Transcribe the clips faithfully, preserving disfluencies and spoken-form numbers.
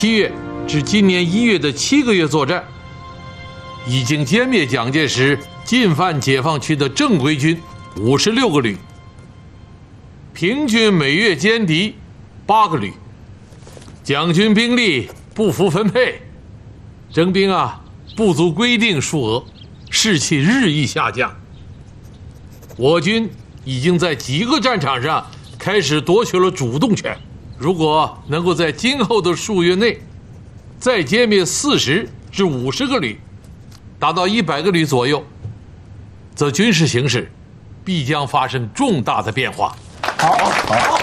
七月至今年一月的七个月作战，已经歼灭蒋介石进犯解放区的正规军五十六个旅，平均每月歼敌八个旅。蒋军兵力不服分配，征兵啊不足规定数额，士气日益下降。我军已经在几个战场上开始夺取了主动权。如果能够在今后的数月内再歼灭四十至五十个旅，达到一百个旅左右，则军事形势必将发生重大的变化。 好，好，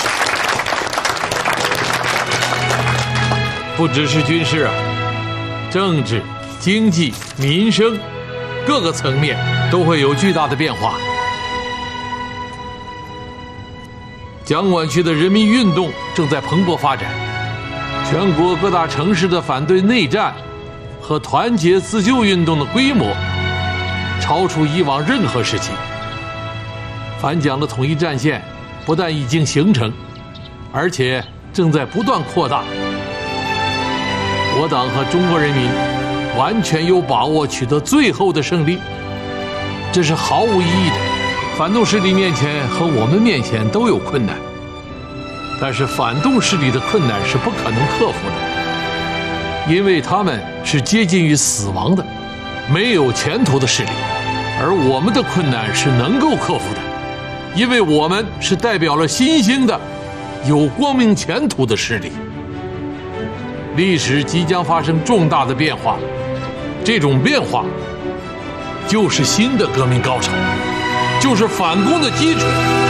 不只是军事啊，政治、经济、民生各个层面都会有巨大的变化。蒋管区的人民运动正在蓬勃发展，全国各大城市的反对内战和团结自救运动的规模超出以往任何时期。反蒋的统一战线不但已经形成，而且正在不断扩大。我党和中国人民完全有把握取得最后的胜利，这是毫无意义的。反动势力面前和我们面前都有困难，但是反动势力的困难是不可能克服的，因为他们是接近于死亡的，没有前途的势力，而我们的困难是能够克服的，因为我们是代表了新兴的有光明前途的势力。历史即将发生重大的变化，这种变化就是新的革命高潮，就是反攻的基础。